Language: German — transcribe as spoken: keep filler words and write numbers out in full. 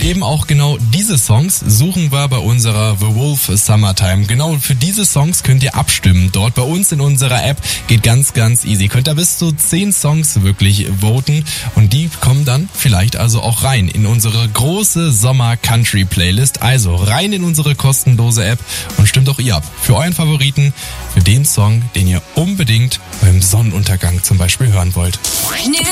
eben auch genau diese Songs suchen wir bei unserer The Wolf Summertime. Genau für diese Songs könnt ihr abstimmen. Dort bei uns in unserer App geht ganz, ganz easy. Könnt ihr bis zu zehn Songs wirklich voten und die kommen dann vielleicht also auch rein in unsere große Sommer-Country-Playlist. Also rein in unsere kostenlose App und stimmt auch ihr ab für euren Favoriten, für den Song, den ihr unbedingt beim Sonnenuntergang zum Beispiel hören wollt.